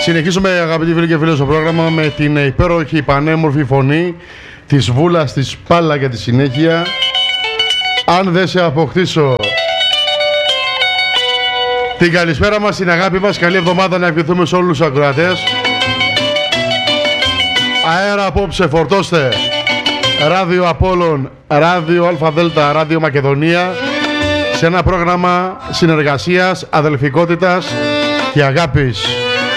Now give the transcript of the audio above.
Συνεχίζουμε, αγαπητοί φίλοι και φίλες, στο πρόγραμμα με την υπέροχη πανέμορφη φωνή της Βούλας της Πάλα για τη συνέχεια. Αν δεν σε αποκτήσω. Την καλησπέρα μας, την αγάπη μας, καλή εβδομάδα να ευχηθούμε σε όλους τους ακροατές. Αέρα απόψε, φορτώστε. Ράδιο Απόλλων, Ράδιο ΑΔ, Ράδιο Μακεδονία, σε ένα πρόγραμμα συνεργασίας, αδελφικότητας και αγάπης.